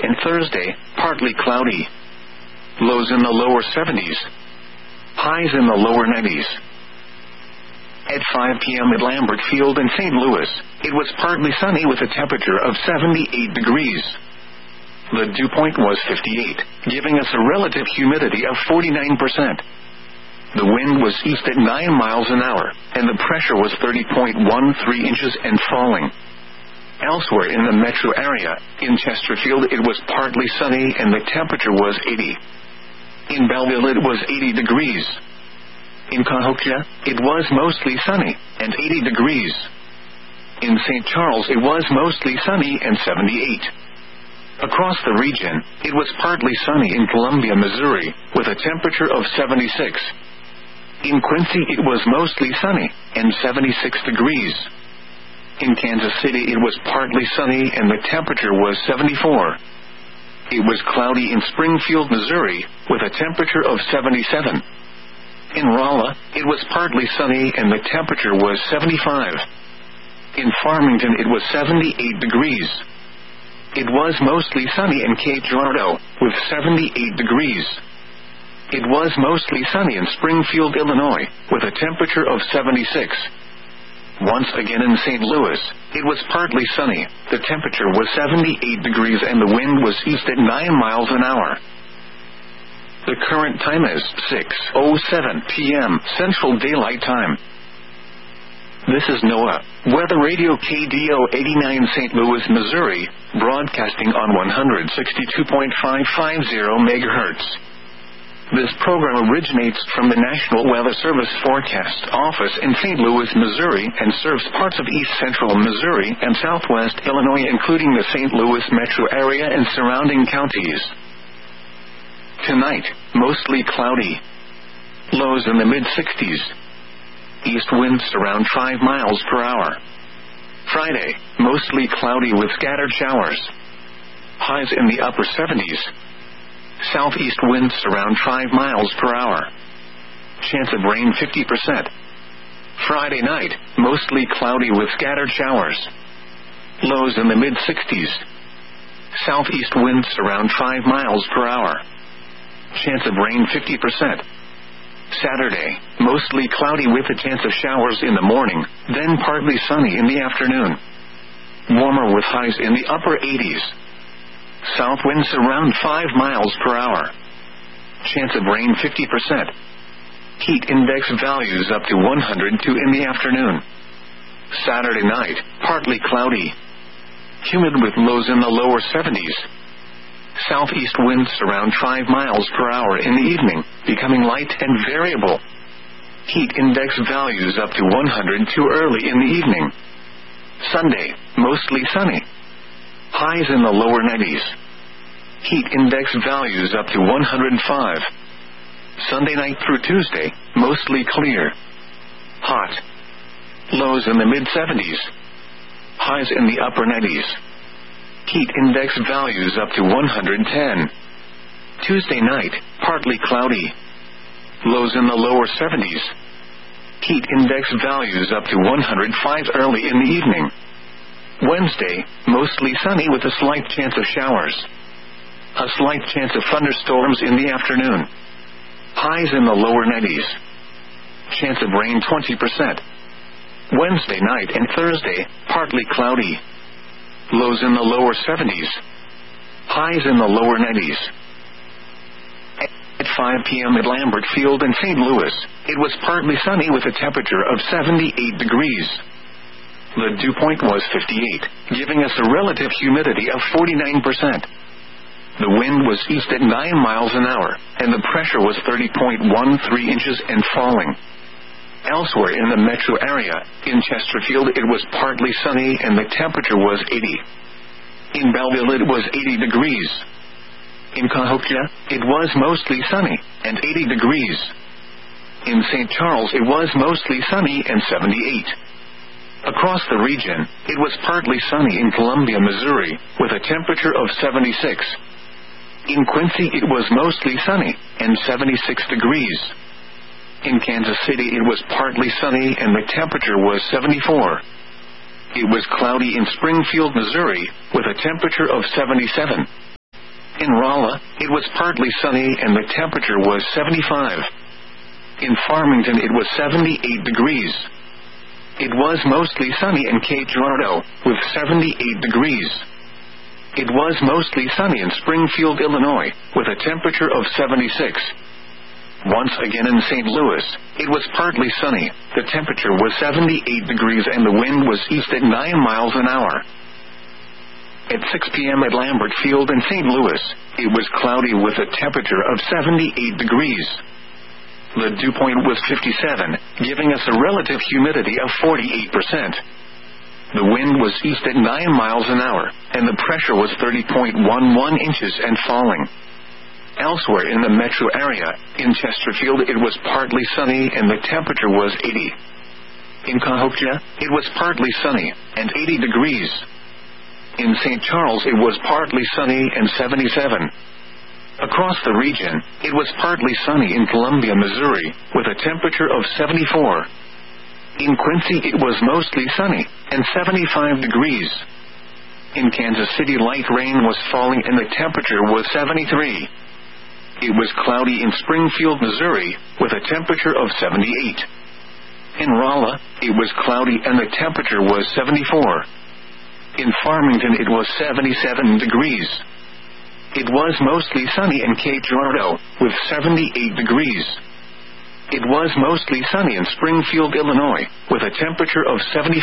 and Thursday, partly cloudy. Lows in the lower 70s. Highs in the lower 90s. At 5 p.m. at Lambert Field in St. Louis, it was partly sunny with a temperature of 78 degrees. The dew point was 58, giving us a relative humidity of 49%. The wind was east at 9 miles an hour, and the pressure was 30.13 inches and falling. Elsewhere in the metro area, in Chesterfield it was partly sunny and the temperature was 80. In Belleville it was 80 degrees. In Cahokia, it was mostly sunny, and 80 degrees. In St. Charles, it was mostly sunny and 78. Across the region, it was partly sunny in Columbia, Missouri, with a temperature of 76. In Quincy, it was mostly sunny, and 76 degrees. In Kansas City, it was partly sunny, and the temperature was 74. It was cloudy in Springfield, Missouri, with a temperature of 77. In Rolla, it was partly sunny and the temperature was 75. In Farmington, it was 78 degrees. It was mostly sunny in Cape Girardeau, with 78 degrees. It was mostly sunny in Springfield, Illinois, with a temperature of 76. Once again in St. Louis, it was partly sunny. The temperature was 78 degrees and the wind was east at 9 miles an hour. The current time is 6:07 p.m. Central Daylight Time. This is NOAA Weather Radio KDO 89 St. Louis, Missouri, broadcasting on 162.550 MHz. This program originates from the National Weather Service Forecast Office in St. Louis, Missouri, and serves parts of east central Missouri and southwest Illinois, including the St. Louis metro area and surrounding counties. Tonight, mostly cloudy. Lows in the mid-60s. East winds around 5 miles per hour. Friday, mostly cloudy with scattered showers. Highs in the upper 70s. Southeast winds around 5 miles per hour. Chance of rain 50%. Friday night, mostly cloudy with scattered showers. Lows in the mid-60s. Southeast winds around 5 miles per hour. Chance of rain 50%. Saturday, mostly cloudy with a chance of showers in the morning, then partly sunny in the afternoon. Warmer with highs in the upper 80s. South winds around 5 miles per hour. Chance of rain 50%. Heat index values up to 102 in the afternoon. Saturday night, partly cloudy. Humid with lows in the lower 70s. Southeast winds around 5 miles per hour in the evening, becoming light and variable. Heat index values up to 102 early in the evening. Sunday, mostly sunny. Highs in the lower 90s. Heat index values up to 105. Sunday night through Tuesday, mostly clear. Hot. Lows in the mid-70s. Highs in the upper 90s. Heat index values up to 110. Tuesday night, partly cloudy. Lows in the lower 70s. Heat index values up to 105 early in the evening. Wednesday, mostly sunny with a slight chance of showers. A slight chance of thunderstorms in the afternoon. Highs in the lower 90s. Chance of rain 20%. Wednesday night and Thursday, partly cloudy. Lows in the lower 70s. Highs in the lower 90s. At 5 p.m. at Lambert Field in St. Louis, it was partly sunny with a temperature of 78 degrees. The dew point was 58, giving us a relative humidity of 49%. The wind was east at 9 miles an hour, and the pressure was 30.13 inches and falling. Elsewhere in the metro area, in Chesterfield, it was partly sunny and the temperature was 80. In Belleville, it was 80 degrees. In Cahokia, it was mostly sunny and 80 degrees. In St. Charles, it was mostly sunny and 78. Across the region, it was partly sunny in Columbia, Missouri, with a temperature of 76. In Quincy, it was mostly sunny and 76 degrees. In Kansas City, it was partly sunny and the temperature was 74. It was cloudy in Springfield, Missouri, with a temperature of 77. In Rolla, it was partly sunny and the temperature was 75. In Farmington, it was 78 degrees. It was mostly sunny in Cape Girardeau, with 78 degrees. It was mostly sunny in Springfield, Illinois, with a temperature of 76. Once again in St. Louis, it was partly sunny, the temperature was 78 degrees and the wind was east at 9 miles an hour. At 6 p.m. at Lambert Field in St. Louis, it was cloudy with a temperature of 78 degrees. The dew point was 57, giving us a relative humidity of 48%. The wind was east at 9 miles an hour, and the pressure was 30.11 inches and falling. Elsewhere in the metro area, in Chesterfield, it was partly sunny and the temperature was 80. In Cahokia, it was partly sunny and 80 degrees. In St. Charles, it was partly sunny and 77. Across the region, it was partly sunny in Columbia, Missouri, with a temperature of 74. In Quincy, it was mostly sunny and 75 degrees. In Kansas City, light rain was falling and the temperature was 73. It was cloudy in Springfield, Missouri, with a temperature of 78. In Rolla, it was cloudy and the temperature was 74. In Farmington, it was 77 degrees. It was mostly sunny in Cape Girardeau, with 78 degrees. It was mostly sunny in Springfield, Illinois, with a temperature of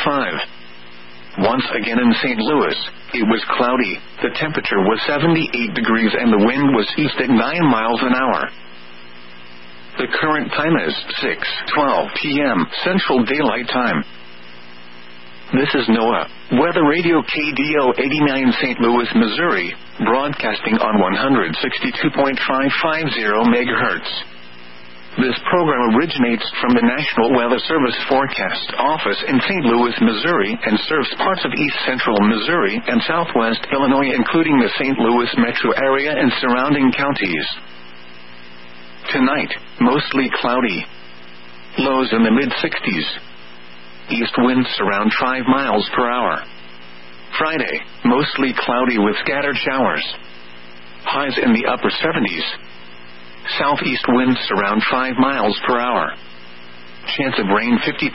75. Once again in St. Louis, it was cloudy, the temperature was 78 degrees and the wind was east at 9 miles an hour. The current time is 6:12 p.m. Central Daylight Time. This is NOAA, Weather Radio KDO 89 St. Louis, Missouri, broadcasting on 162.550 MHz. This program originates from the National Weather Service Forecast Office in St. Louis, Missouri, and serves parts of east central Missouri and southwest Illinois, including the St. Louis metro area and surrounding counties. Tonight, mostly cloudy. Lows in the mid-60s. East winds around 5 miles per hour. Friday, mostly cloudy with scattered showers. Highs in the upper 70s. Southeast winds around 5 miles per hour. Chance of rain 50%.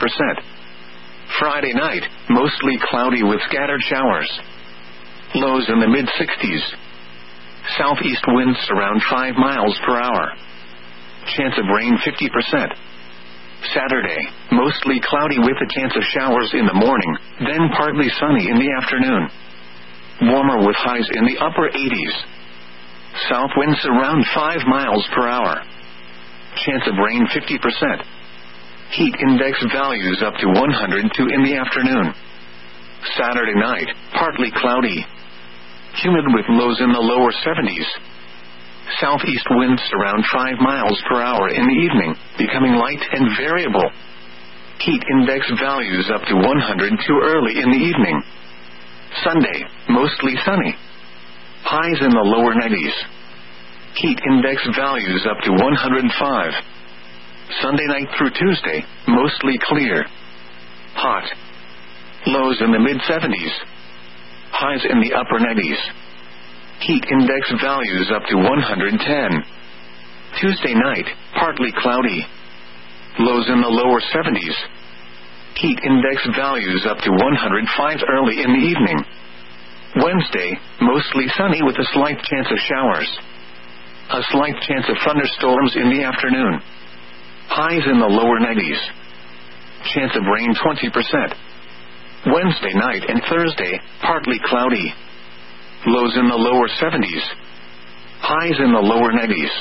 Friday night, mostly cloudy with scattered showers. Lows in the mid-60s. Southeast winds around 5 miles per hour. Chance of rain 50%. Saturday, mostly cloudy with a chance of showers in the morning, then partly sunny in the afternoon. Warmer with highs in the upper 80s. South winds around 5 miles per hour. Chance of rain 50%. Heat index values up to 102 in the afternoon. Saturday night, partly cloudy. Humid with lows in the lower 70s. Southeast winds around 5 miles per hour in the evening, becoming light and variable. Heat index values up to 102 early in the evening. Sunday, mostly sunny. Highs in the lower 90s. Heat index values up to 105. Sunday night through Tuesday, mostly clear. Hot. Lows in the mid-70s. Highs in the upper 90s. Heat index values up to 110. Tuesday night, partly cloudy. Lows in the lower 70s. Heat index values up to 105 early in the evening. Wednesday, mostly sunny with a slight chance of showers. A slight chance of thunderstorms in the afternoon. Highs in the lower 90s. Chance of rain 20%. Wednesday night and Thursday, partly cloudy. Lows in the lower 70s. Highs in the lower 90s.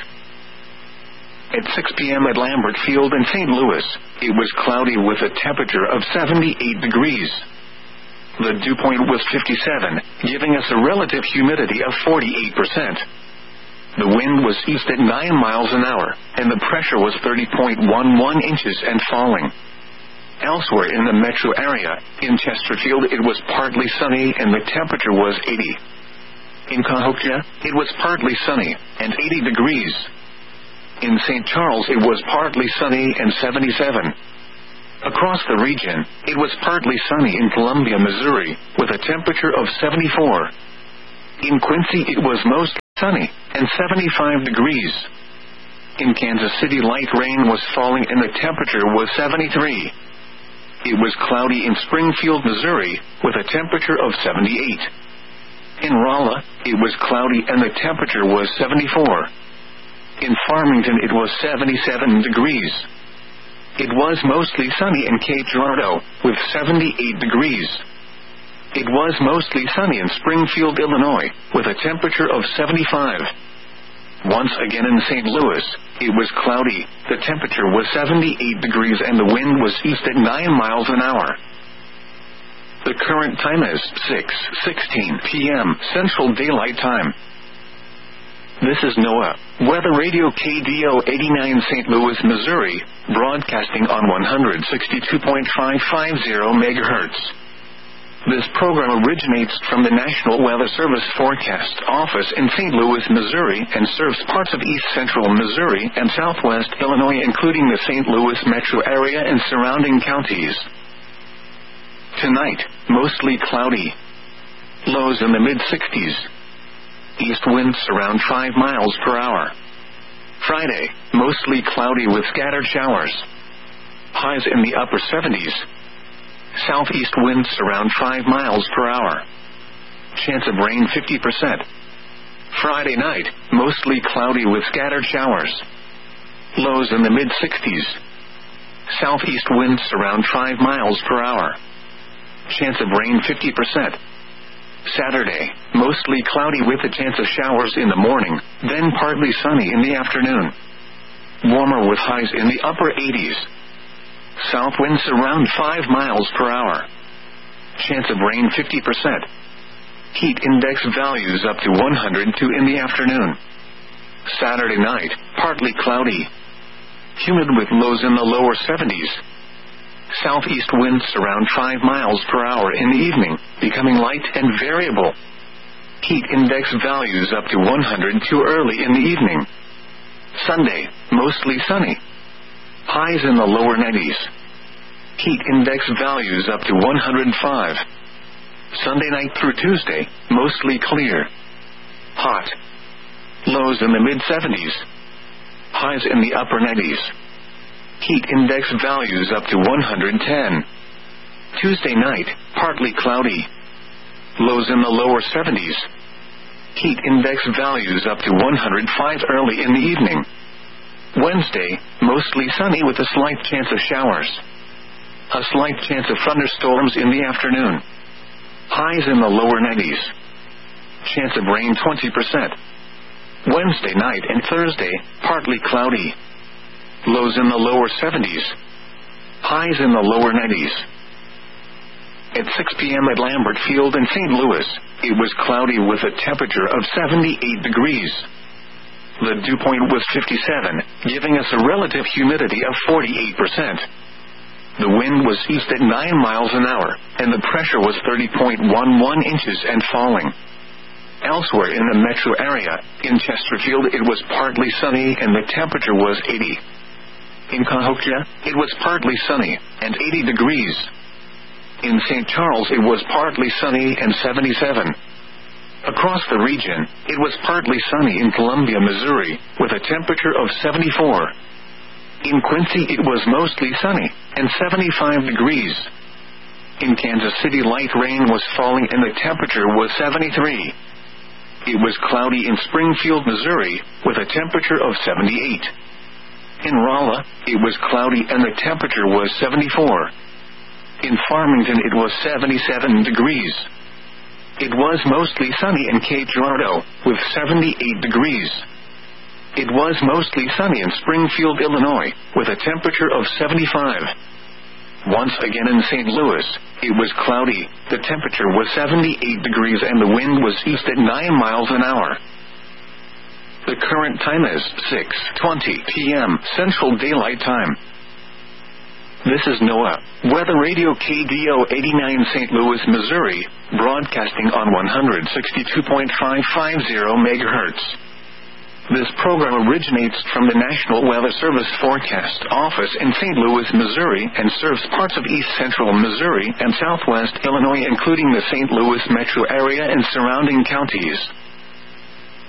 At 6 p.m. at Lambert Field in St. Louis, it was cloudy with a temperature of 78 degrees. The dew point was 57, giving us a relative humidity of 48%. The wind was east at 9 miles an hour, and the pressure was 30.11 inches and falling. Elsewhere in the metro area, in Chesterfield, it was partly sunny and the temperature was 80. In Cahokia, it was partly sunny and 80 degrees. In St. Charles, it was partly sunny and 77. Across the region, it was partly sunny in Columbia, Missouri, with a temperature of 74. In Quincy, it was mostly sunny, and 75 degrees. In Kansas City, light rain was falling and the temperature was 73. It was cloudy in Springfield, Missouri, with a temperature of 78. In Rolla, it was cloudy and the temperature was 74. In Farmington, it was 77 degrees. It was mostly sunny in Cape Girardeau, with 78 degrees. It was mostly sunny in Springfield, Illinois, with a temperature of 75. Once again in St. Louis, it was cloudy, the temperature was 78 degrees and the wind was east at 9 miles an hour. The current time is 6:16 p.m. Central Daylight Time. This is NOAA Weather Radio KDO 89 St. Louis, Missouri, broadcasting on 162.550 MHz. This program originates from the National Weather Service Forecast Office in St. Louis, Missouri, and serves parts of east central Missouri and southwest Illinois, including the St. Louis metro area and surrounding counties. Tonight, mostly cloudy. Lows in the mid-60s. East winds around 5 miles per hour. Friday, mostly cloudy with scattered showers. Highs in the upper 70s. Southeast winds around 5 miles per hour. Chance of rain 50%. Friday night, mostly cloudy with scattered showers. Lows in the mid-60s. Southeast winds around 5 miles per hour. Chance of rain 50%. Saturday, mostly cloudy with a chance of showers in the morning, then partly sunny in the afternoon. Warmer with highs in the upper 80s. South winds around 5 miles per hour. Chance of rain 50%. Heat index values up to 102 in the afternoon. Saturday night, partly cloudy. Humid with lows in the lower 70s. Southeast winds around 5 miles per hour in the evening, becoming light and variable. Heat index values up to 102 early in the evening. Sunday, mostly sunny. Highs in the lower 90s. Heat index values up to 105. Sunday night through Tuesday, mostly clear. Hot. Lows in the mid-70s. Highs in the upper 90s. Heat index values up to 110. Tuesday night, partly cloudy. Lows in the lower 70s. Heat index values up to 105 early in the evening. Wednesday, mostly sunny with a slight chance of showers. A slight chance of thunderstorms in the afternoon. Highs in the lower 90s. Chance of rain 20%. Wednesday night and Thursday, partly cloudy. Lows in the lower 70s. Highs in the lower 90s. At 6 p.m. at Lambert Field in St. Louis, it was cloudy with a temperature of 78 degrees. The dew point was 57, giving us a relative humidity of 48%. The wind was east at 9 miles an hour, and the pressure was 30.11 inches and falling. Elsewhere in the metro area, in Chesterfield it was partly sunny and the temperature was 80. In Cahokia, it was partly sunny, and 80 degrees. In St. Charles it was partly sunny and 77. Across the region, it was partly sunny in Columbia, Missouri, with a temperature of 74. In Quincy it was mostly sunny, and 75 degrees. In Kansas City light rain was falling and the temperature was 73. It was cloudy in Springfield, Missouri, with a temperature of 78. In Rolla, it was cloudy and the temperature was 74. In Farmington it was 77 degrees. It was mostly sunny in Cape Girardeau, with 78 degrees. It was mostly sunny in Springfield, Illinois, with a temperature of 75. Once again in St. Louis, it was cloudy, the temperature was 78 degrees and the wind was east at 9 miles an hour. The current time is 6:20 p.m. Central Daylight Time. This is NOAA Weather Radio KDO 89 St. Louis, Missouri, broadcasting on 162.550 MHz. This program originates from the National Weather Service Forecast Office in St. Louis, Missouri, and serves parts of east central Missouri and southwest Illinois, including the St. Louis metro area and surrounding counties.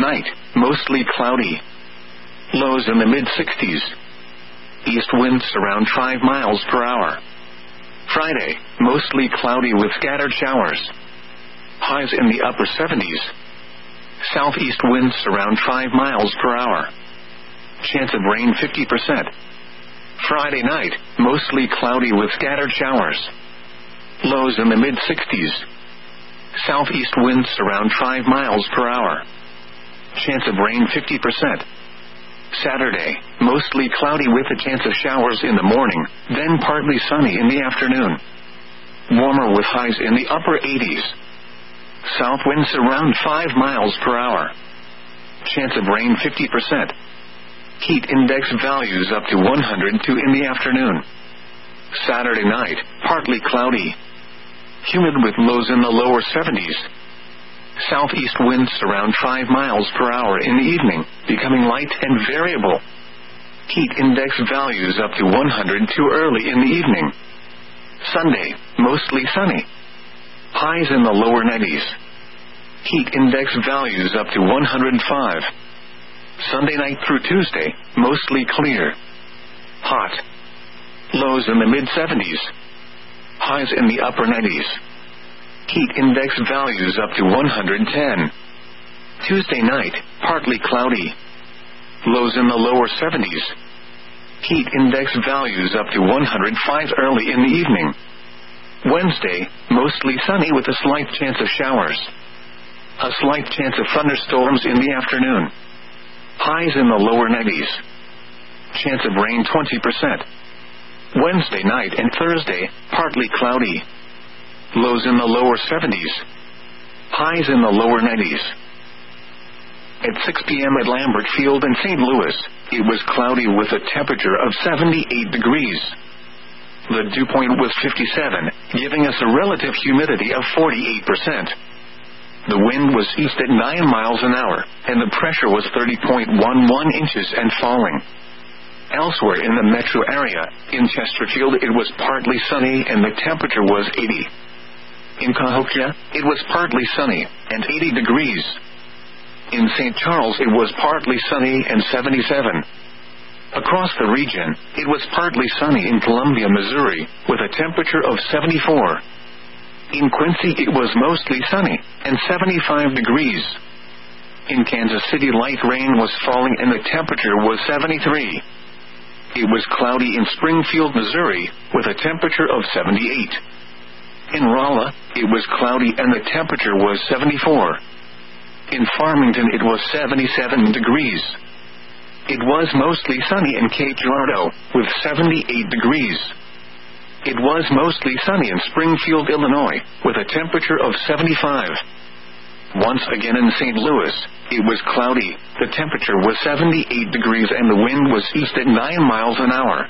Night, mostly cloudy. Lows in the mid-60s. East winds around 5 miles per hour. Friday, mostly cloudy with scattered showers. Highs in the upper 70s. Southeast winds around 5 miles per hour. Chance of rain 50%. Friday night, mostly cloudy with scattered showers. Lows in the mid-60s. Southeast winds around 5 miles per hour. Chance of rain 50%. Saturday, mostly cloudy with a chance of showers in the morning, then partly sunny in the afternoon. Warmer with highs in the upper 80s. South winds around 5 miles per hour. Chance of rain 50%. Heat index values up to 102 in the afternoon. Saturday night, partly cloudy. Humid with lows in the lower 70s. Southeast winds around 5 miles per hour in the evening, becoming light and variable. Heat index values up to 102 early in the evening. Sunday, mostly sunny. Highs in the lower 90s. Heat index values up to 105. Sunday night through Tuesday, mostly clear. Hot. Lows in the mid-70s. Highs in the upper 90s. Heat index values up to 110. Tuesday night, partly cloudy. Lows in the lower 70s. Heat index values up to 105 early in the evening. Wednesday, mostly sunny with a slight chance of showers. A slight chance of thunderstorms in the afternoon. Highs in the lower 90s. Chance of rain 20%. Wednesday night and Thursday, partly cloudy. Lows in the lower 70s. Highs in the lower 90s. At 6 p.m. at Lambert Field in St. Louis, it was cloudy with a temperature of 78 degrees. The dew point was 57, giving us a relative humidity of 48%. The wind was east at 9 miles an hour, and the pressure was 30.11 inches and falling. Elsewhere in the metro area, in Chesterfield it was partly sunny and the temperature was 80. In Cahokia, it was partly sunny and 80 degrees. In St. Charles it was partly sunny and 77. Across the region, it was partly sunny in Columbia, Missouri, with a temperature of 74. In Quincy it was mostly sunny and 75 degrees. In Kansas City light rain was falling and the temperature was 73. It was cloudy in Springfield, Missouri, with a temperature of 78. In Rolla, it was cloudy and the temperature was 74. In Farmington it was 77 degrees. It was mostly sunny in Cape Girardeau, with 78 degrees. It was mostly sunny in Springfield, Illinois, with a temperature of 75. Once again in St. Louis, it was cloudy, the temperature was 78 degrees and the wind was east at 9 miles an hour.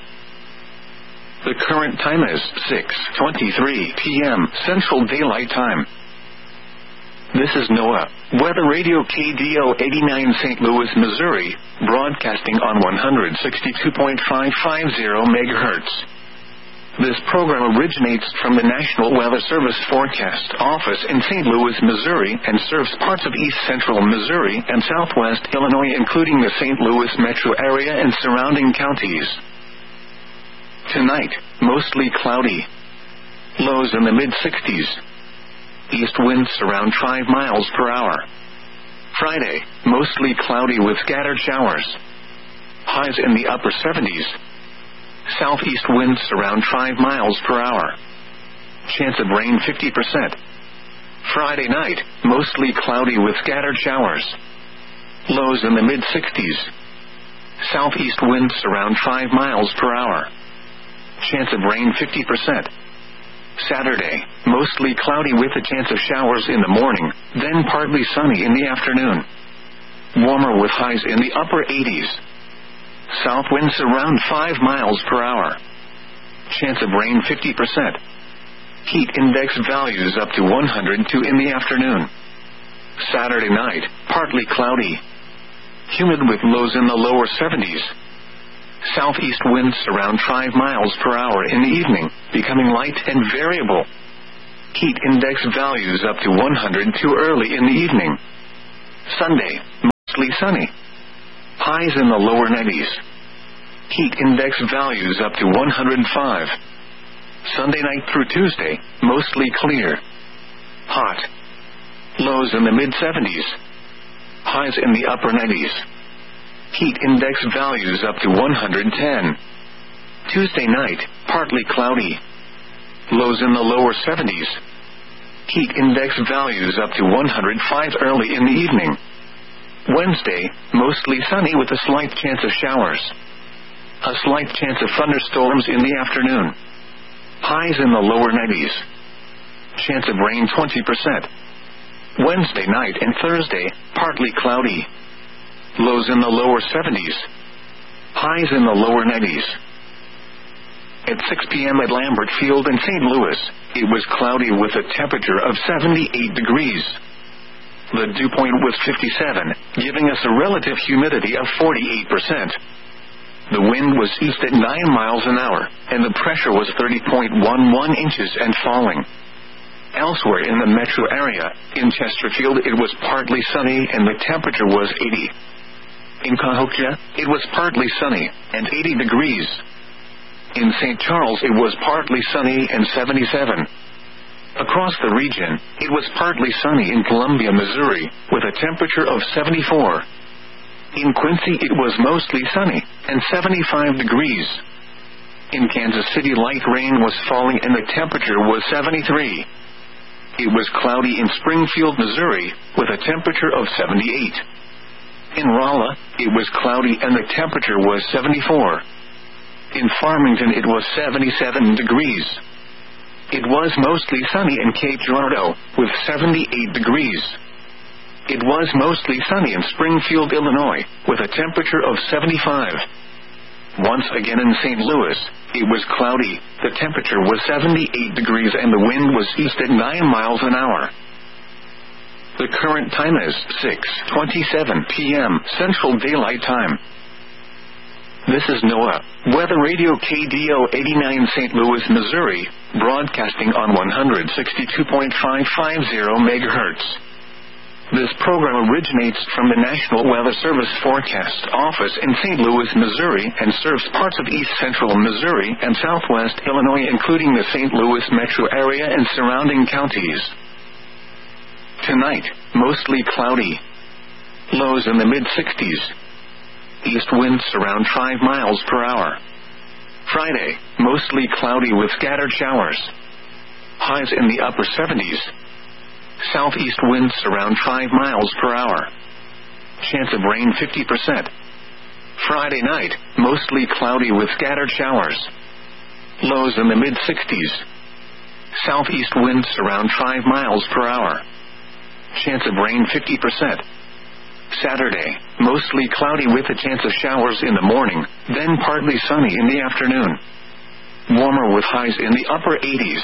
The current time is 6:23 p.m. Central Daylight Time. This is NOAA, Weather Radio KDO 89 St. Louis, Missouri, broadcasting on 162.550 MHz. This program originates from the National Weather Service Forecast Office in St. Louis, Missouri, and serves parts of east central Missouri and southwest Illinois, including the St. Louis metro area and surrounding counties. Tonight, mostly cloudy. Lows in the mid-60s. East winds around 5 miles per hour. Friday, mostly cloudy with scattered showers. Highs in the upper 70s. Southeast winds around 5 miles per hour. Chance of rain 50%. Friday night, mostly cloudy with scattered showers. Lows in the mid-60s. Southeast winds around 5 miles per hour. Chance of rain 50%. Saturday, mostly cloudy with a chance of showers in the morning, then partly sunny in the afternoon. Warmer with highs in the upper 80s. South winds around 5 miles per hour. Chance of rain 50%. Heat index values up to 102 in the afternoon. Saturday night, partly cloudy. Humid with lows in the lower 70s. Southeast winds around 5 miles per hour in the evening, becoming light and variable. Heat index values up to 102 early in the evening. Sunday, mostly sunny. Highs in the lower 90s. Heat index values up to 105. Sunday night through Tuesday, mostly clear. Hot. Lows in the mid-70s. Highs in the upper 90s. Heat index values up to 110. Tuesday night, partly cloudy. Lows in the lower 70s. Heat index values up to 105 early in the evening. Wednesday, mostly sunny with a slight chance of showers. A slight chance of thunderstorms in the afternoon. Highs in the lower 90s. Chance of rain 20%. Wednesday night and Thursday, partly cloudy. Lows in the lower 70s. Highs in the lower 90s. At 6 p.m. at Lambert Field in St. Louis, it was cloudy with a temperature of 78 degrees. The dew point was 57, giving us a relative humidity of 48%. The wind was east at 9 miles an hour, and the pressure was 30.11 inches and falling. Elsewhere in the metro area, in Chesterfield it was partly sunny and the temperature was 80. In Cahokia, it was partly sunny and 80 degrees. In St. Charles it was partly sunny and 77. Across the region, it was partly sunny in Columbia, Missouri, with a temperature of 74. In Quincy it was mostly sunny and 75 degrees. In Kansas City light rain was falling and the temperature was 73. It was cloudy in Springfield, Missouri, with a temperature of 78. In Rolla, it was cloudy and the temperature was 74. In Farmington it was 77 degrees. It was mostly sunny in Cape Girardeau, with 78 degrees. It was mostly sunny in Springfield, Illinois, with a temperature of 75. Once again in St. Louis, it was cloudy, the temperature was 78 degrees and the wind was east at 9 miles an hour. The current time is 6:27 p.m. Central Daylight Time. This is NOAA, Weather Radio KDO 89 St. Louis, Missouri, broadcasting on 162.550 MHz. This program originates from the National Weather Service Forecast Office in St. Louis, Missouri, and serves parts of east central Missouri and southwest Illinois, including the St. Louis metro area and surrounding counties. Tonight, mostly cloudy. Lows in the mid-60s. East winds around 5 miles per hour. Friday, mostly cloudy with scattered showers. Highs in the upper 70s. Southeast winds around 5 miles per hour. Chance of rain 50%. Friday night, mostly cloudy with scattered showers. Lows in the mid-60s. Southeast winds around 5 miles per hour. Chance of rain 50%. Saturday, mostly cloudy with a chance of showers in the morning, then partly sunny in the afternoon. Warmer with highs in the upper 80s.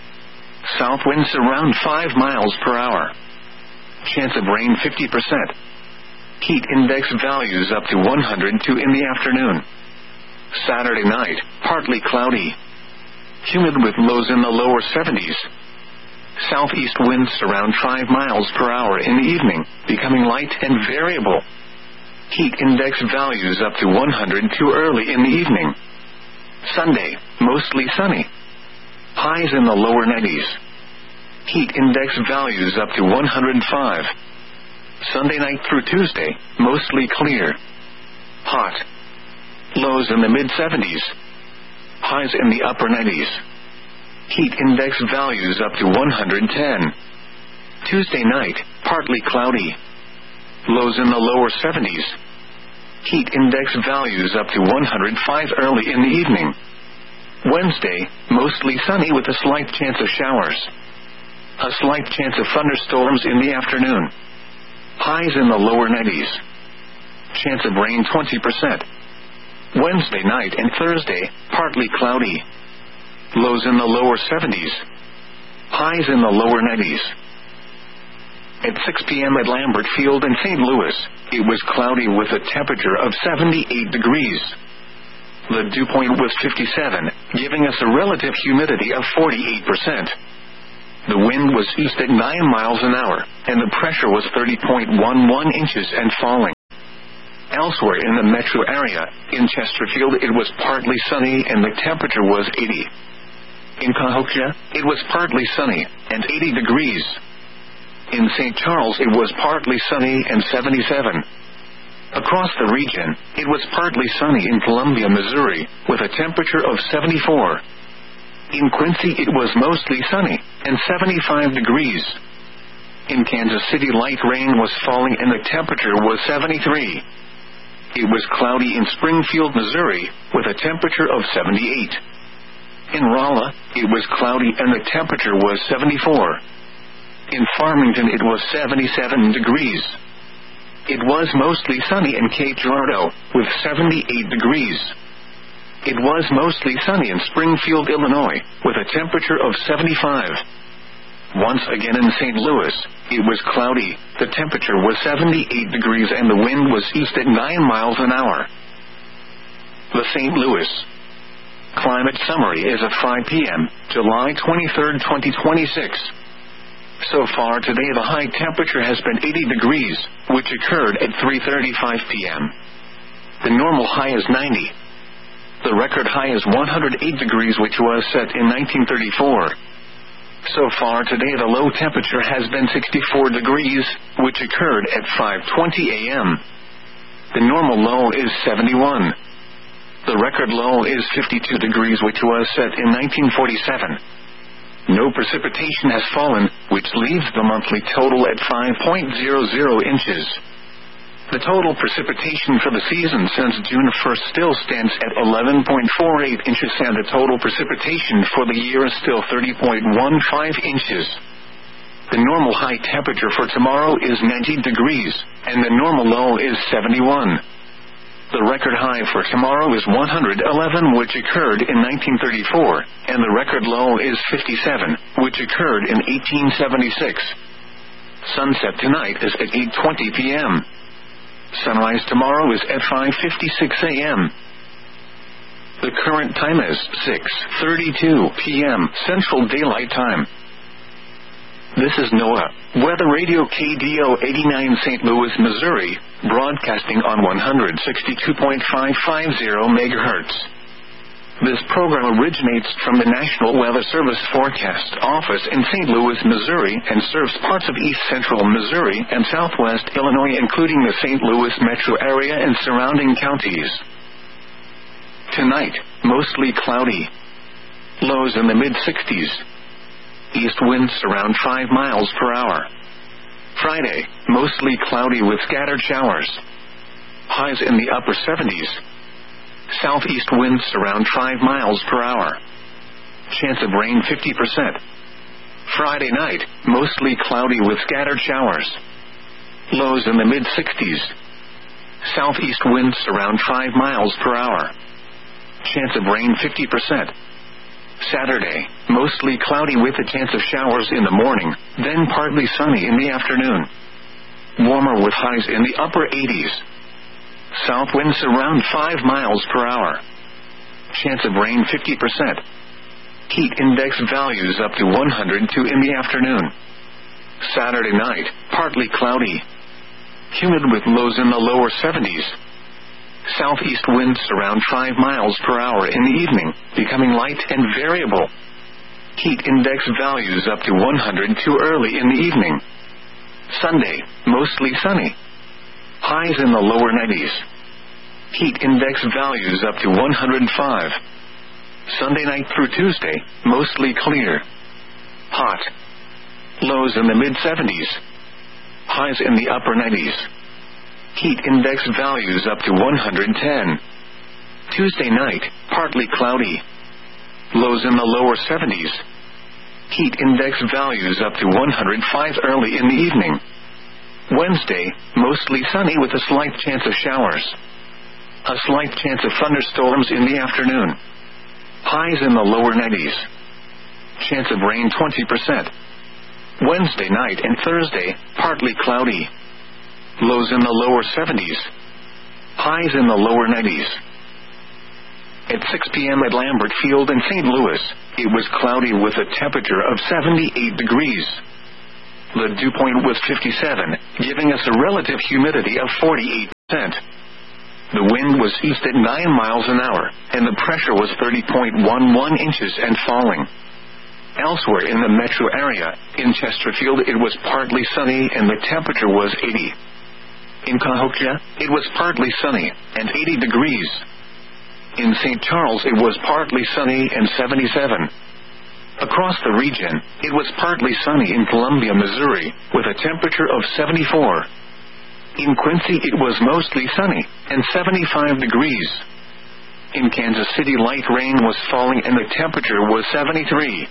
South winds around 5 miles per hour. Chance of rain 50%. Heat index values up to 102 in the afternoon. Saturday night, partly cloudy. Humid with lows in the lower 70s. Southeast winds around 5 miles per hour in the evening, becoming light and variable. Heat index values up to 102 early in the evening. Sunday, mostly sunny. Highs in the lower 90s. Heat index values up to 105. Sunday night through Tuesday, mostly clear. Hot. Lows in the mid-70s. Highs in the upper 90s. Heat index values up to 110. Tuesday night, partly cloudy. Lows in the lower 70s. Heat index values up to 105 early in the evening. Wednesday, mostly sunny with a slight chance of showers. A slight chance of thunderstorms in the afternoon. Highs in the lower 90s. Chance of rain 20%. Wednesday night and Thursday, partly cloudy. Lows in the lower 70s. Highs in the lower 90s. At 6 p.m. at Lambert Field in St. Louis, it was cloudy with a temperature of 78 degrees. The dew point was 57, giving us a relative humidity of 48%. The wind was east at 9 miles an hour, and the pressure was 30.11 inches and falling. Elsewhere in the metro area, in Chesterfield it was partly sunny and the temperature was 80. In Cahokia, it was partly sunny and 80 degrees. In St. Charles it was partly sunny and 77. Across the region, it was partly sunny in Columbia, Missouri, with a temperature of 74. In Quincy it was mostly sunny and 75 degrees. In Kansas City light rain was falling and the temperature was 73. It was cloudy in Springfield, Missouri, with a temperature of 78. In Rolla, it was cloudy and the temperature was 74. In Farmington it was 77 degrees. It was mostly sunny in Cape Girardeau, with 78 degrees. It was mostly sunny in Springfield, Illinois, with a temperature of 75. Once again in St. Louis, it was cloudy, the temperature was 78 degrees and the wind was east at 9 miles an hour. The St. Louis Climate Summary is at 5 p.m., July 23, 2026. So far today the high temperature has been 80 degrees, which occurred at 3:35 p.m. The normal high is 90. The record high is 108 degrees, which was set in 1934. So far today the low temperature has been 64 degrees, which occurred at 5:20 a.m. The normal low is 71. The record low is 52 degrees, which was set in 1947. No precipitation has fallen, which leaves the monthly total at 5.00 inches. The total precipitation for the season since June 1st still stands at 11.48 inches, and the total precipitation for the year is still 30.15 inches. The normal high temperature for tomorrow is 90 degrees, and the normal low is 71. The record high for tomorrow is 111, which occurred in 1934, and the record low is 57, which occurred in 1876. Sunset tonight is at 8:20 p.m. Sunrise tomorrow is at 5:56 a.m. The current time is 6:32 p.m. Central Daylight Time. This is NOAA Weather Radio KDO 89 St. Louis, Missouri, broadcasting on 162.550 MHz. This program originates from the National Weather Service Forecast Office in St. Louis, Missouri, and serves parts of east central Missouri and southwest Illinois, including the St. Louis metro area and surrounding counties. Tonight, mostly cloudy. Lows in the mid-60s. East winds around 5 miles per hour. Friday, mostly cloudy with scattered showers. Highs in the upper 70s. Southeast winds around 5 miles per hour. Chance of rain 50%. Friday night, mostly cloudy with scattered showers. Lows in the mid-60s. Southeast winds around 5 miles per hour. Chance of rain 50%. Saturday, mostly cloudy with a chance of showers in the morning, then partly sunny in the afternoon. Warmer with highs in the upper 80s. South winds around 5 miles per hour. Chance of rain 50%. Heat index values up to 102 in the afternoon. Saturday night, partly cloudy. Humid with lows in the lower 70s. Southeast winds around 5 miles per hour in the evening, becoming light and variable. Heat index values up to 102 early in the evening. Sunday, mostly sunny. Highs in the lower 90s. Heat index values up to 105. Sunday night through Tuesday, mostly clear. Hot. Lows in the mid-70s. Highs in the upper 90s. Heat index values up to 110. Tuesday night, partly cloudy. Lows in the lower 70s. Heat index values up to 105 early in the evening. Wednesday, mostly sunny with a slight chance of showers. A slight chance of thunderstorms in the afternoon. Highs in the lower 90s. Chance of rain 20%. Wednesday night and Thursday, partly cloudy. Lows in the lower 70s. Highs in the lower 90s. At 6 p.m. at Lambert Field in St. Louis, it was cloudy with a temperature of 78 degrees. The dew point was 57, giving us a relative humidity of 48%. The wind was east at 9 miles an hour, and the pressure was 30.11 inches and falling. Elsewhere in the metro area, in Chesterfield it was partly sunny and the temperature was 80. In Cahokia, it was partly sunny, and 80 degrees. In St. Charles it was partly sunny and 77. Across the region, it was partly sunny in Columbia, Missouri, with a temperature of 74. In Quincy it was mostly sunny, and 75 degrees. In Kansas City light rain was falling and the temperature was 73.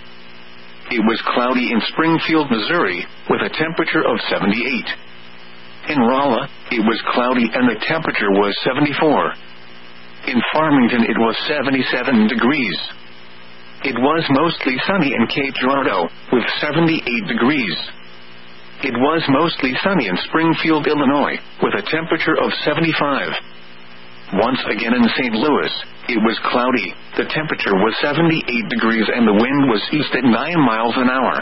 It was cloudy in Springfield, Missouri, with a temperature of 78. In Rolla, it was cloudy and the temperature was 74. In Farmington it was 77 degrees. It was mostly sunny in Cape Girardeau, with 78 degrees. It was mostly sunny in Springfield, Illinois, with a temperature of 75. Once again in St. Louis, it was cloudy, the temperature was 78 degrees and the wind was east at 9 miles an hour.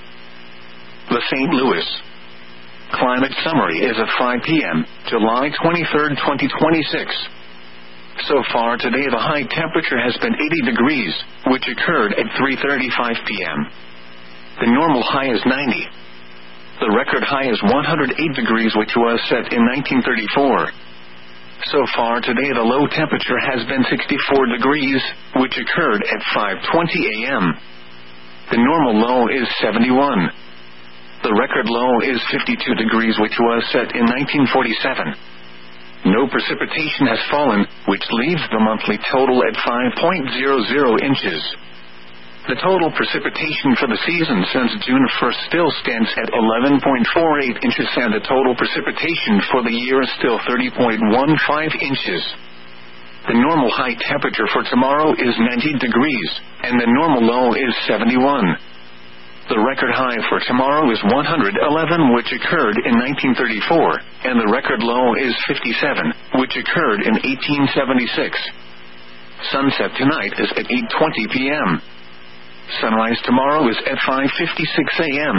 The St. Louis Climate Summary is at 5 p.m., July 23, 2026. So far today the high temperature has been 80 degrees, which occurred at 3:35 p.m. The normal high is 90. The record high is 108 degrees, which was set in 1934. So far today the low temperature has been 64 degrees, which occurred at 5:20 a.m. The normal low is 71. The record low is 52 degrees, which was set in 1947. No precipitation has fallen, which leaves the monthly total at 5.00 inches. The total precipitation for the season since June 1st still stands at 11.48 inches, and the total precipitation for the year is still 30.15 inches. The normal high temperature for tomorrow is 90 degrees, and the normal low is 71. The record high for tomorrow is 111, which occurred in 1934, and the record low is 57, which occurred in 1876. Sunset tonight is at 8:20 p.m. Sunrise tomorrow is at 5:56 a.m.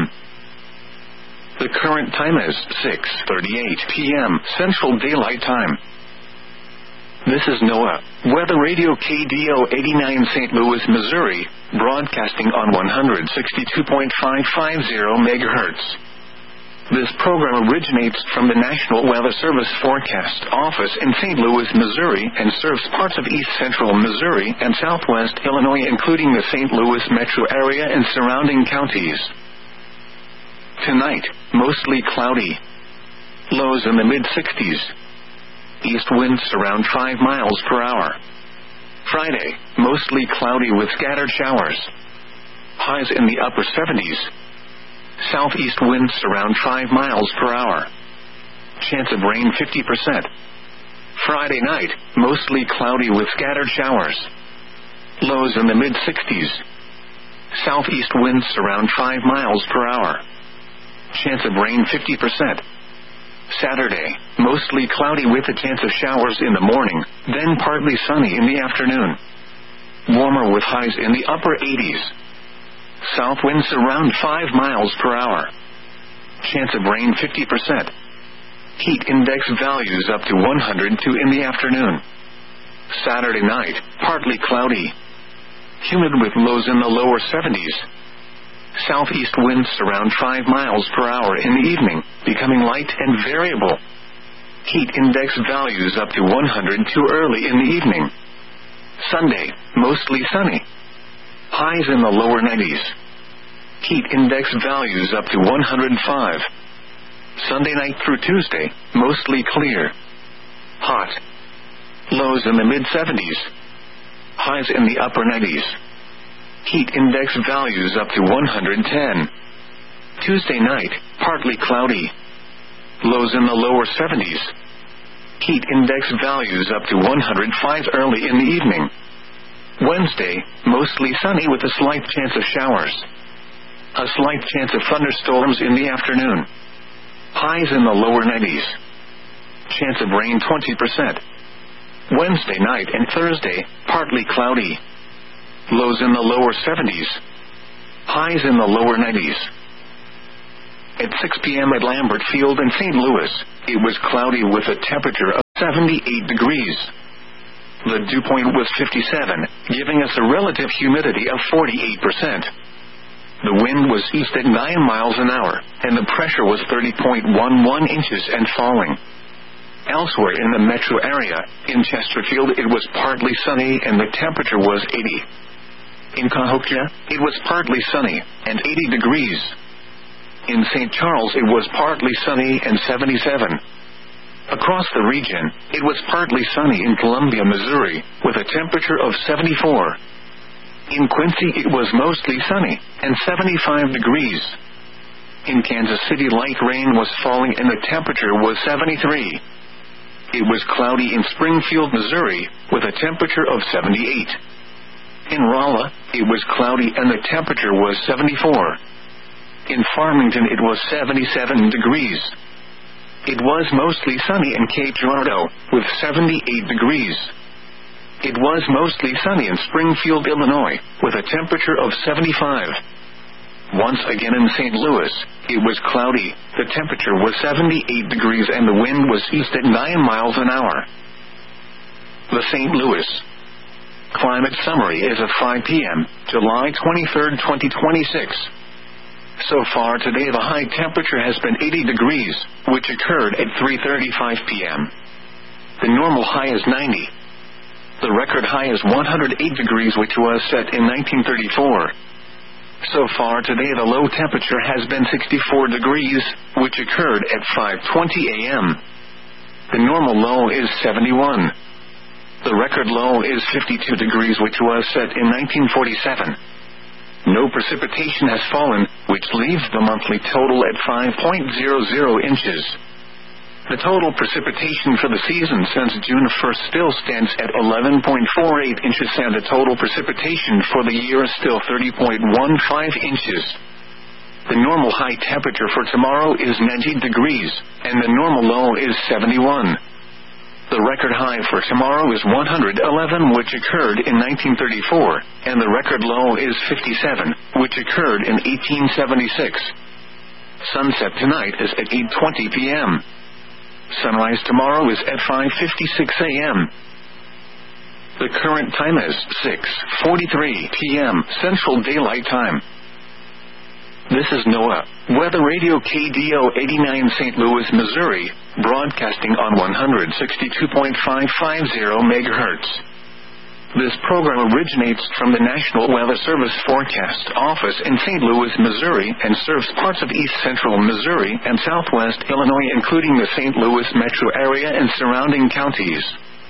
The current time is 6:38 p.m. Central Daylight Time. This is NOAA Weather Radio KDO 89 St. Louis, Missouri, broadcasting on 162.550 MHz. This program originates from the National Weather Service Forecast Office in St. Louis, Missouri, and serves parts of east central Missouri and southwest Illinois, including the St. Louis metro area and surrounding counties. Tonight, mostly cloudy. Lows in the mid-60s. East winds around 5 miles per hour. Friday, mostly cloudy with scattered showers. Highs in the upper 70s. Southeast winds around 5 miles per hour. Chance of rain 50%. Friday night, mostly cloudy with scattered showers. Lows in the mid-60s. Southeast winds around 5 miles per hour. Chance of rain 50%. Saturday, mostly cloudy with a chance of showers in the morning, then partly sunny in the afternoon. Warmer with highs in the upper 80s. South winds around 5 miles per hour. Chance of rain 50%. Heat index values up to 102 in the afternoon. Saturday night, partly cloudy. Humid with lows in the lower 70s. Southeast winds around 5 miles per hour in the evening, becoming light and variable. Heat index values up to 102 early in the evening. Sunday, mostly sunny. Highs in the lower 90s. Heat index values up to 105. Sunday night through Tuesday, mostly clear. Hot. Lows in the mid-70s. Highs in the upper 90s. Heat index values up to 110. Tuesday night, partly cloudy. Lows in the lower 70s. Heat index values up to 105 early in the evening. Wednesday, mostly sunny with a slight chance of showers. A slight chance of thunderstorms in the afternoon. Highs in the lower 90s. Chance of rain 20%. Wednesday night and Thursday, partly cloudy. Lows in the lower 70s. Highs in the lower 90s. At 6 p.m. at Lambert Field in St. Louis, it was cloudy with a temperature of 78 degrees. The dew point was 57, giving us a relative humidity of 48%. The wind was east at 9 miles an hour, and the pressure was 30.11 inches and falling. Elsewhere in the metro area, in Chesterfield it was partly sunny and the temperature was 80. In Cahokia, it was partly sunny and 80 degrees. In St. Charles it was partly sunny and 77. Across the region, it was partly sunny in Columbia, Missouri, with a temperature of 74. In Quincy it was mostly sunny and 75 degrees. In Kansas City light rain was falling and the temperature was 73. It was cloudy in Springfield, Missouri, with a temperature of 78. In Rolla, it was cloudy and the temperature was 74. In Farmington it was 77 degrees. It was mostly sunny in Cape Girardeau, with 78 degrees. It was mostly sunny in Springfield, Illinois, with a temperature of 75. Once again in St. Louis, it was cloudy, the temperature was 78 degrees and the wind was east at 9 miles an hour. The St. Louis Climate Summary is at 5 p.m., July 23, 2026. So far today the high temperature has been 80 degrees, which occurred at 3:35 p.m. The normal high is 90. The record high is 108 degrees, which was set in 1934. So far today the low temperature has been 64 degrees, which occurred at 5:20 a.m. The normal low is 71. The record low is 52 degrees, which was set in 1947. No precipitation has fallen, which leaves the monthly total at 5.00 inches. The total precipitation for the season since June 1st still stands at 11.48 inches, and the total precipitation for the year is still 30.15 inches. The normal high temperature for tomorrow is 90 degrees, and the normal low is 71. The record high for tomorrow is 111, which occurred in 1934, and the record low is 57, which occurred in 1876. Sunset tonight is at 8:20 p.m. Sunrise tomorrow is at 5:56 a.m. The current time is 6:43 p.m. Central Daylight Time. This is NOAA Weather Radio KDO 89 St. Louis, Missouri, broadcasting on 162.550 MHz. This program originates from the National Weather Service Forecast Office in St. Louis, Missouri, and serves parts of east central Missouri and southwest Illinois, including the St. Louis metro area and surrounding counties.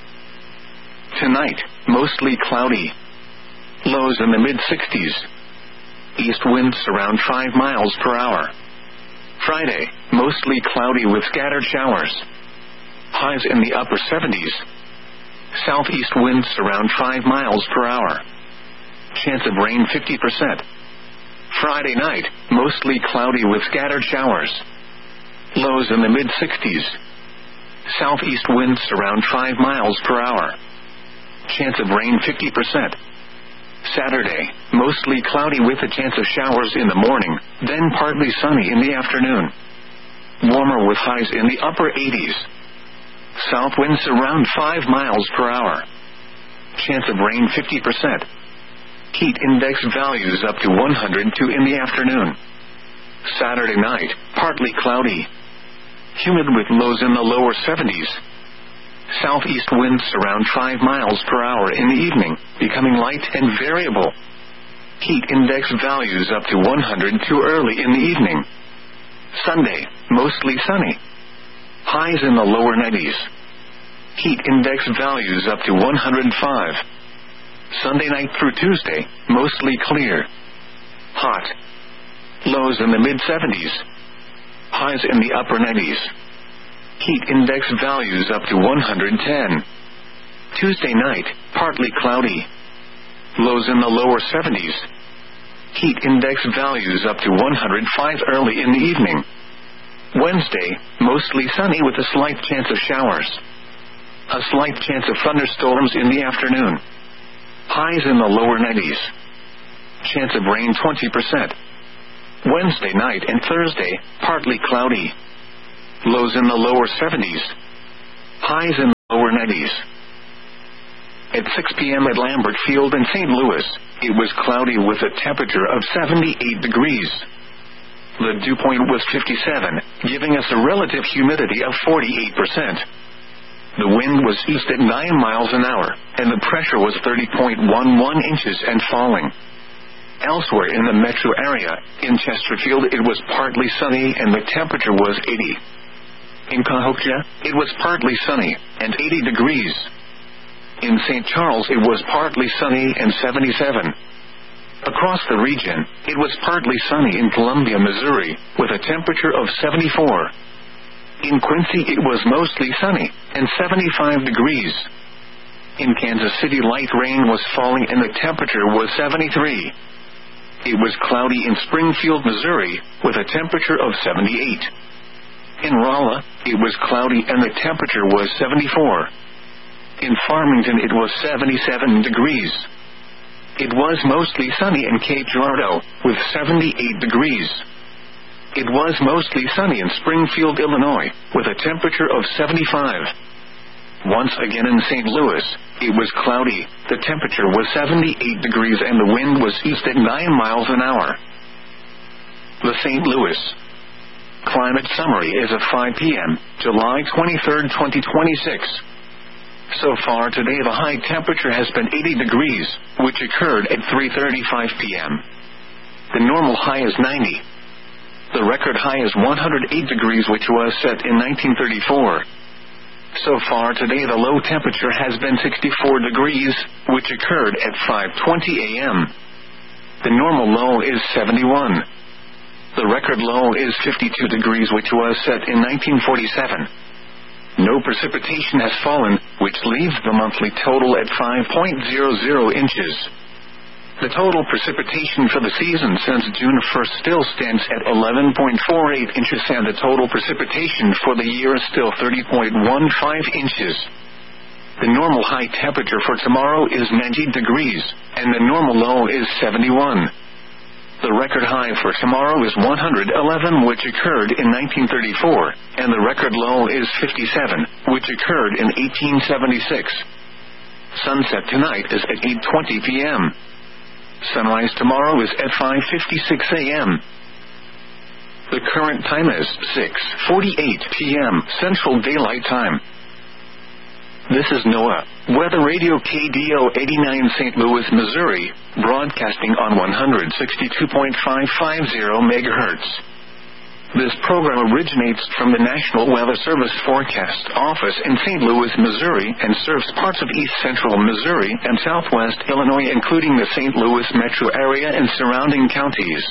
Tonight, mostly cloudy. Lows in the mid-60s. East winds around 5 miles per hour. Friday, mostly cloudy with scattered showers. Highs in the upper 70s. Southeast winds around 5 miles per hour. Chance of rain 50%. Friday night, mostly cloudy with scattered showers. Lows in the mid-60s. Southeast winds around 5 miles per hour. Chance of rain 50%. Saturday, mostly cloudy with a chance of showers in the morning, then partly sunny in the afternoon. Warmer with highs in the upper 80s. South winds around 5 miles per hour. Chance of rain 50%. Heat index values up to 102 in the afternoon. Saturday night, partly cloudy. Humid with lows in the lower 70s. Southeast winds around 5 miles per hour in the evening, becoming light and variable. Heat index values up to 102 early in the evening. Sunday, mostly sunny. Highs in the lower 90s. Heat index values up to 105. Sunday night through Tuesday, mostly clear. Hot. Lows in the mid-70s. Highs in the upper 90s. Heat index values up to 110. Tuesday night, partly cloudy. Lows in the lower 70s. Heat index values up to 105 early in the evening. Wednesday, mostly sunny with a slight chance of showers. A slight chance of thunderstorms in the afternoon. Highs in the lower 90s. Chance of rain 20%. Wednesday night and Thursday, partly cloudy. Lows in the lower 70s. Highs in 90s. At 6 p.m. at Lambert Field in St. Louis, it was cloudy with a temperature of 78 degrees. The dew point was 57, giving us a relative humidity of 48%. The wind was east at 9 miles an hour, and the pressure was 30.11 inches and falling. Elsewhere in the metro area, in Chesterfield it was partly sunny and the temperature was 80. In Cahokia, it was partly sunny and 80 degrees. In St. Charles it was partly sunny and 77. Across the region, it was partly sunny in Columbia, Missouri, with a temperature of 74. In Quincy it was mostly sunny and 75 degrees. In Kansas City light rain was falling and the temperature was 73. It was cloudy in Springfield, Missouri, with a temperature of 78. In Rolla, it was cloudy and the temperature was 74. In Farmington it was 77 degrees. It was mostly sunny in Cape Girardeau, with 78 degrees. It was mostly sunny in Springfield, Illinois, with a temperature of 75. Once again in St. Louis, it was cloudy, the temperature was 78 degrees and the wind was east at 9 miles an hour. The St. Louis Climate Summary is at 5 p.m., July 23, 2026. So far today the high temperature has been 80 degrees, which occurred at 3:35 p.m. The normal high is 90. The record high is 108 degrees, which was set in 1934. So far today the low temperature has been 64 degrees, which occurred at 5:20 a.m. The normal low is 71. The record low is 52 degrees, which was set in 1947. No precipitation has fallen, which leaves the monthly total at 5.00 inches. The total precipitation for the season since June 1st still stands at 11.48 inches, and the total precipitation for the year is still 30.15 inches. The normal high temperature for tomorrow is 90 degrees, and the normal low is 71. The record high for tomorrow is 111, which occurred in 1934, and the record low is 57, which occurred in 1876. Sunset tonight is at 8:20 p.m. Sunrise tomorrow is at 5:56 a.m. The current time is 6:48 p.m. Central Daylight Time. This is NOAA Weather Radio KDO 89 St. Louis, Missouri, broadcasting on 162.550 MHz. This program originates from the National Weather Service Forecast Office in St. Louis, Missouri, and serves parts of east central Missouri and southwest Illinois, including the St. Louis metro area and surrounding counties.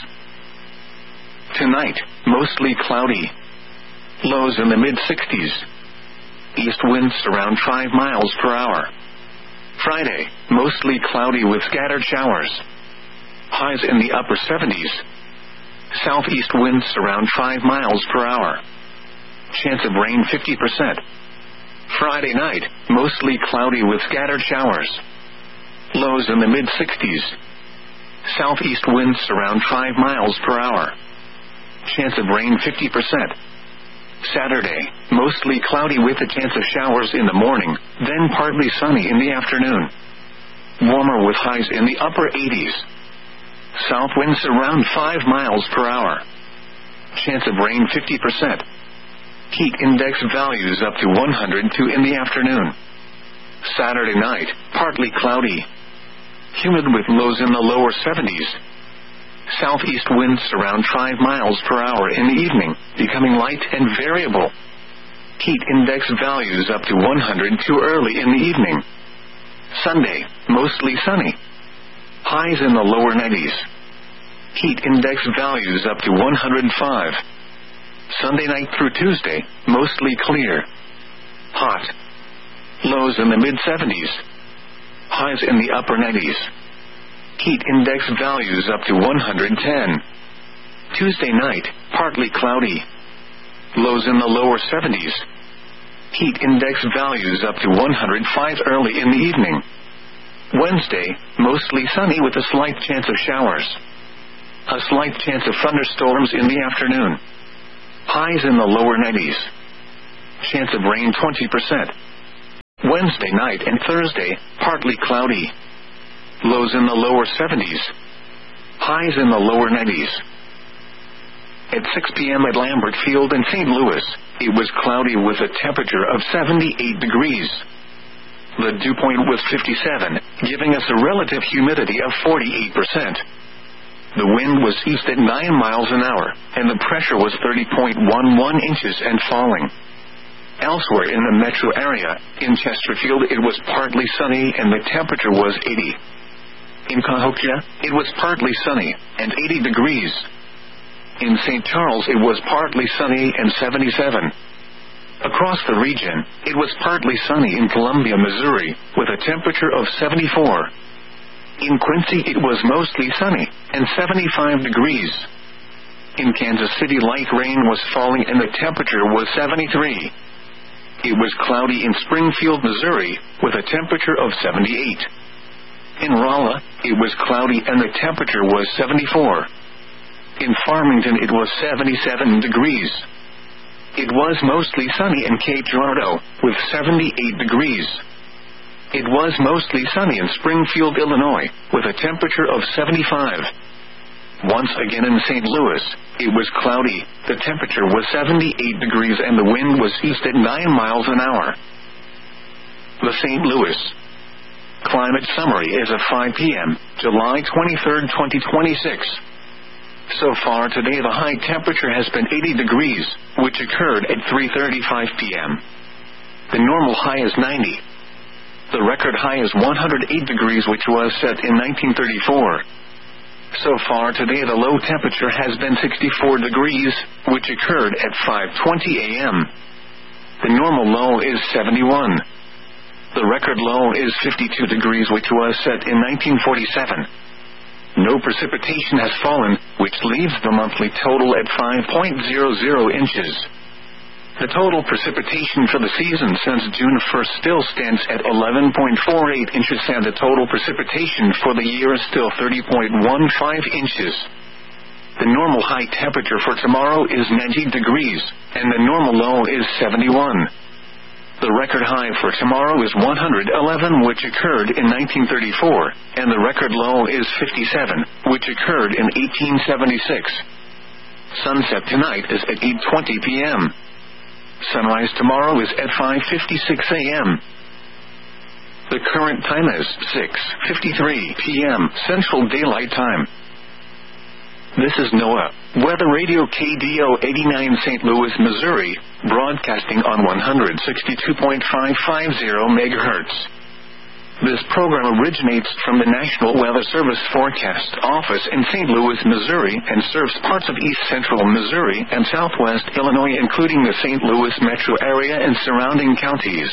Tonight, mostly cloudy. Lows in the mid-60s. East winds around 5 miles per hour. Friday, mostly cloudy with scattered showers. Highs in the upper 70s. Southeast winds around 5 miles per hour. Chance of rain 50%. Friday night, mostly cloudy with scattered showers. Lows in the mid-60s. Southeast winds around 5 miles per hour. Chance of rain 50%. Saturday, mostly cloudy with a chance of showers in the morning, then partly sunny in the afternoon. Warmer with highs in the upper 80s. South winds around 5 miles per hour. Chance of rain 50%. Heat index values up to 102 in the afternoon. Saturday night, partly cloudy. Humid with lows in the lower 70s. Southeast winds around 5 miles per hour in the evening, becoming light and variable. Heat index values up to 102 early in the evening. Sunday, mostly sunny. Highs in the lower 90s. Heat index values up to 105. Sunday night through Tuesday, mostly clear. Hot. Lows in the mid-70s. Highs in the upper 90s. Heat index values up to 110. Tuesday night, partly cloudy. Lows in the lower 70s. Heat index values up to 105 early in the evening. Wednesday, mostly sunny with a slight chance of showers. A slight chance of thunderstorms in the afternoon. Highs in the lower 90s. Chance of rain 20%. Wednesday night and Thursday, partly cloudy. Lows in the lower 70s. Highs in the lower 90s. At 6 p.m. at Lambert Field in St. Louis, it was cloudy with a temperature of 78 degrees. The dew point was 57, giving us a relative humidity of 48%. The wind was east at 9 miles an hour, and the pressure was 30.11 inches and falling. Elsewhere in the metro area, in Chesterfield it was partly sunny and the temperature was 80. In Cahokia, it was partly sunny, and 80 degrees. In St. Charles, it was partly sunny and 77. Across the region, it was partly sunny in Columbia, Missouri, with a temperature of 74. In Quincy, it was mostly sunny, and 75 degrees. In Kansas City, light rain was falling and the temperature was 73. It was cloudy in Springfield, Missouri, with a temperature of 78. In Rolla, it was cloudy and the temperature was 74. In Farmington, it was 77 degrees. It was mostly sunny in Cape Girardeau, with 78 degrees. It was mostly sunny in Springfield, Illinois, with a temperature of 75. Once again in St. Louis, it was cloudy, the temperature was 78 degrees and the wind was east at 9 miles an hour. The St. Louis Climate Summary is at 5 p.m., July 23, 2026. So far today the high temperature has been 80 degrees, which occurred at 3:35 p.m. The normal high is 90. The record high is 108 degrees, which was set in 1934. So far today the low temperature has been 64 degrees, which occurred at 5:20 a.m. The normal low is 71. The record low is 52 degrees, which was set in 1947. No precipitation has fallen, which leaves the monthly total at 5.00 inches. The total precipitation for the season since June 1st still stands at 11.48 inches, and the total precipitation for the year is still 30.15 inches. The normal high temperature for tomorrow is 90 degrees, and the normal low is 71. The record high for tomorrow is 111, which occurred in 1934, and the record low is 57, which occurred in 1876. Sunset tonight is at 8:20 p.m. Sunrise tomorrow is at 5:56 a.m. The current time is 6:53 p.m. Central Daylight Time. This is NOAA Weather Radio KDO 89 St. Louis, Missouri, broadcasting on 162.550 MHz. This program originates from the National Weather Service Forecast Office in St. Louis, Missouri, and serves parts of east central Missouri and southwest Illinois, including the St. Louis metro area and surrounding counties.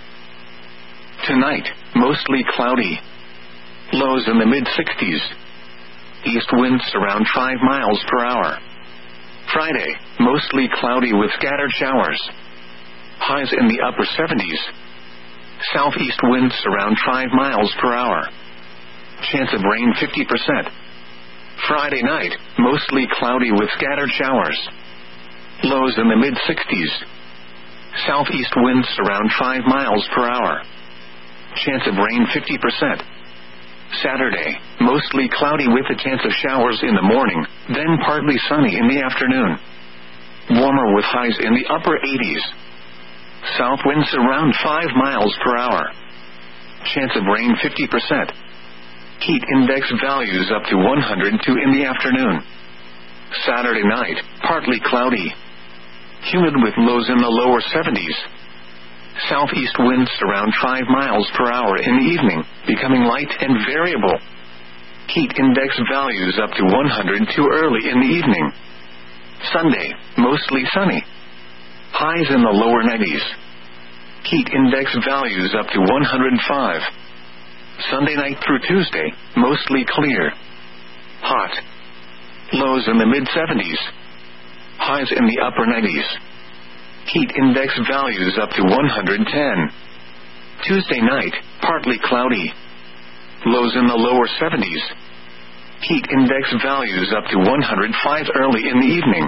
Tonight, mostly cloudy. Lows in the mid-60s. East winds around 5 miles per hour. Friday, mostly cloudy with scattered showers. Highs in the upper 70s. Southeast winds around 5 miles per hour. Chance of rain 50%. Friday night, mostly cloudy with scattered showers. Lows in the mid-60s. Southeast winds around 5 miles per hour. Chance of rain 50%. Saturday, mostly cloudy with a chance of showers in the morning, then partly sunny in the afternoon. Warmer with highs in the upper 80s. South winds around 5 miles per hour. Chance of rain 50%. Heat index values up to 102 in the afternoon. Saturday night, partly cloudy. Humid with lows in the lower 70s. Southeast winds around 5 miles per hour in the evening, becoming light and variable. Heat index values up to 102 early in the evening. Sunday, mostly sunny. Highs in the lower 90s. Heat index values up to 105. Sunday night through Tuesday, mostly clear. Hot. Lows in the mid-70s. Highs in the upper 90s. Heat index values up to 110. Tuesday night, partly cloudy. Lows in the lower 70s. Heat index values up to 105 early in the evening.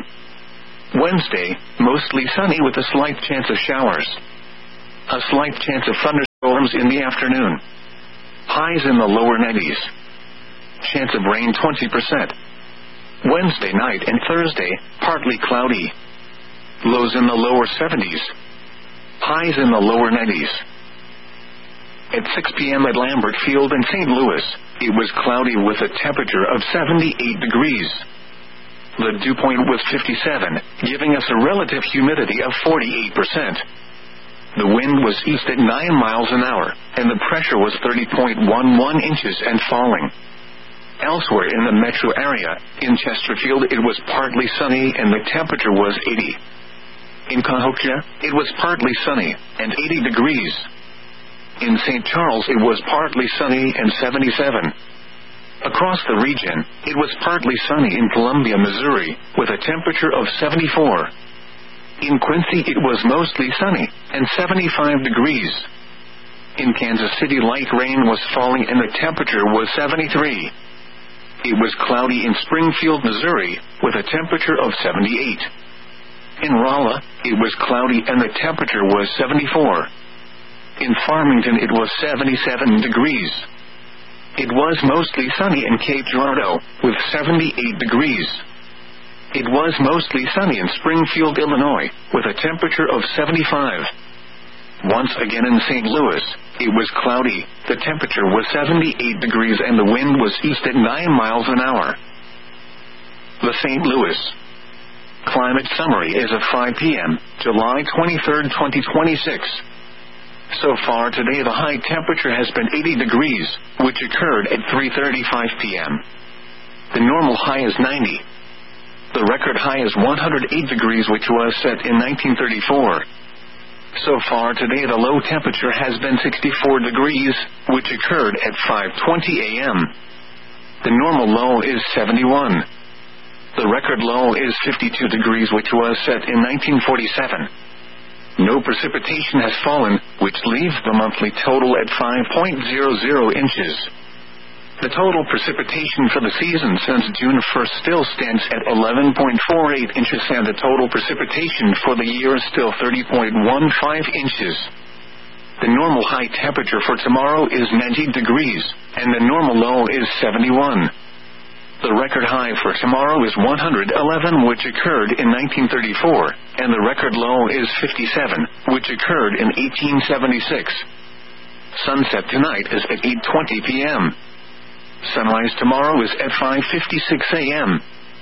Wednesday, mostly sunny with a slight chance of showers. A slight chance of thunderstorms storms in the afternoon. Highs in the lower 90s. Chance of rain 20%. Wednesday night and Thursday, partly cloudy. Lows in the lower 70s. Highs in the lower 90s. At 6 p.m. at Lambert Field in St. Louis, it was cloudy with a temperature of 78 degrees. The dew point was 57, giving us a relative humidity of 48%. The wind was east at 9 miles an hour, and the pressure was 30.11 inches and falling. Elsewhere in the metro area, in Chesterfield it was partly sunny and the temperature was 80. In Cahokia, it was partly sunny and 80 degrees. In St. Charles it was partly sunny and 77. Across the region, it was partly sunny in Columbia, Missouri, with a temperature of 74. In Quincy it was mostly sunny and 75 degrees. In Kansas City light rain was falling and the temperature was 73. It was cloudy in Springfield, Missouri, with a temperature of 78. In Rolla, it was cloudy and the temperature was 74. In Farmington it was 77 degrees. It was mostly sunny in Cape Girardeau, with 78 degrees. It was mostly sunny in Springfield, Illinois, with a temperature of 75. Once again in St. Louis, it was cloudy, the temperature was 78 degrees and the wind was east at 9 miles an hour. The St. Louis Climate Summary is of 5 p.m., July 23, 2026. So far today the high temperature has been 80 degrees, which occurred at 3:35 p.m. The normal high is 90. The record high is 108 degrees, which was set in 1934. So far today the low temperature has been 64 degrees, which occurred at 5:20 a.m. The normal low is 71. The record low is 52 degrees, which was set in 1947. No precipitation has fallen, which leaves the monthly total at 5.00 inches. The total precipitation for the season since June 1st still stands at 11.48 inches, and the total precipitation for the year is still 30.15 inches. The normal high temperature for tomorrow is 90 degrees, and the normal low is 71. The record high for tomorrow is 111, which occurred in 1934, and the record low is 57, which occurred in 1876. Sunset tonight is at 8:20 p.m. Sunrise tomorrow is at 5:56 a.m.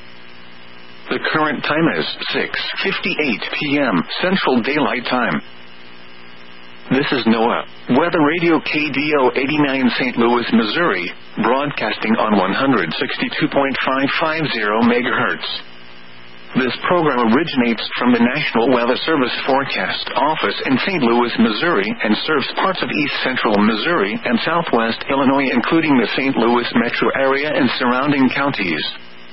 The current time is 6:58 p.m. Central Daylight Time. This is NOAA Weather Radio KDO 89 St. Louis, Missouri, broadcasting on 162.550 MHz. This program originates from the National Weather Service Forecast Office in St. Louis, Missouri, and serves parts of east central Missouri and southwest Illinois, including the St. Louis metro area and surrounding counties.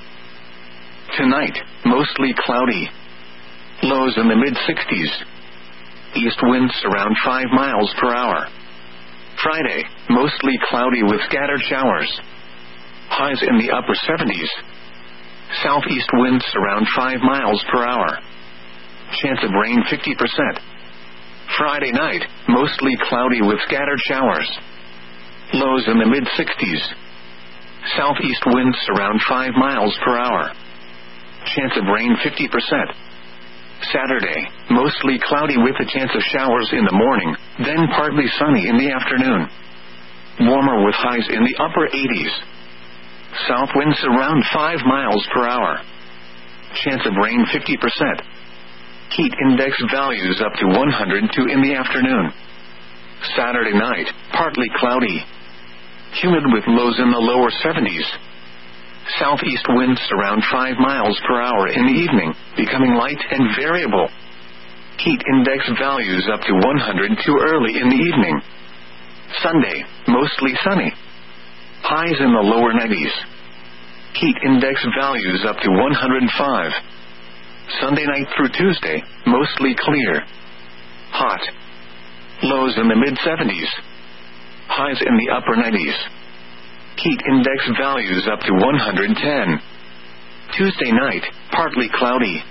Tonight, mostly cloudy. Lows in the mid-60s. East winds around 5 miles per hour. Friday, mostly cloudy with scattered showers. Highs in the upper 70s. Southeast winds around 5 miles per hour. Chance of rain 50%. Friday night, mostly cloudy with scattered showers. Lows in the mid-60s. Southeast winds around 5 miles per hour. Chance of rain 50%. Saturday, mostly cloudy with a chance of showers in the morning, then partly sunny in the afternoon. Warmer with highs in the upper 80s. South winds around 5 miles per hour. Chance of rain 50%. Heat index values up to 102 in the afternoon. Saturday night, partly cloudy. Humid with lows in the lower 70s. Southeast winds around 5 miles per hour in the evening, becoming light and variable. Heat index values up to 102 early in the evening. Sunday, mostly sunny. Highs in the lower 90s. Heat index values up to 105. Sunday night through Tuesday, mostly clear. Hot. Lows in the mid-70s. Highs in the upper 90s. Heat index values up to 110. Tuesday night, partly cloudy.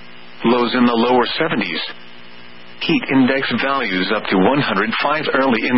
Lows in the lower 70s. Heat index values up to 105 early in